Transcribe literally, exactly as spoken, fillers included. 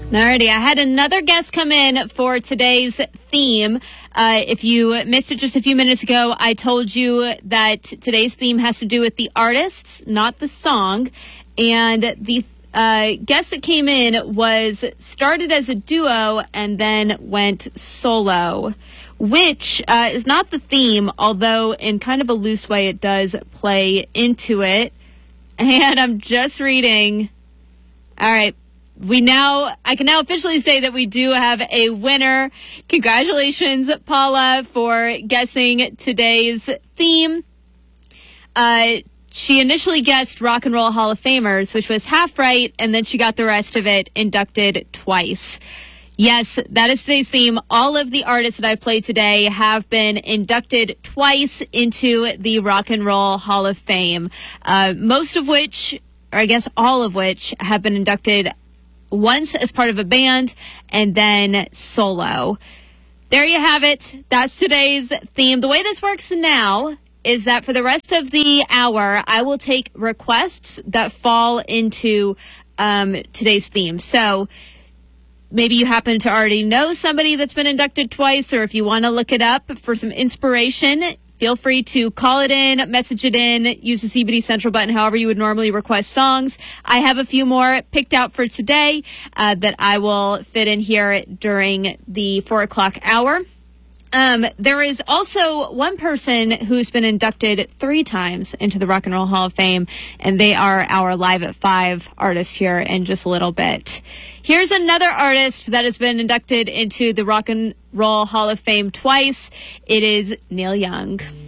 Alrighty, I had another guest come in for today's theme. Uh, if you missed it just a few minutes ago, I told you that today's theme has to do with the artists, not the song. And the uh, guest that came in was started as a duo and then went solo, which uh, is not the theme, although in kind of a loose way it does play into it. And I'm just reading. All right. We now, I can now officially say that we do have a winner. Congratulations, Paula, for guessing today's theme. Uh, she initially guessed Rock and Roll Hall of Famers, which was half right, and then she got the rest of it inducted twice. Yes, that is today's theme. All of the artists that I've played today have been inducted twice into the Rock and Roll Hall of Fame, uh, most of which, or I guess all of which, have been inducted once as part of a band and then solo. There you have it. That's today's theme. The way this works now is that for the rest of the hour, I will take requests that fall into um, today's theme. So maybe you happen to already know somebody that's been inducted twice, or if you want to look it up for some inspiration, feel free to call it in, message it in, use the C B D Central button, however you would normally request songs. I have a few more picked out for today uh, that I will fit in here during the four o'clock hour. Um, there is also one person who's been inducted three times into the Rock and Roll Hall of Fame, and they are our Live at Five artist here in just a little bit. Here's another artist that has been inducted into the Rock and Roll Hall of Fame twice. It is Neil Young.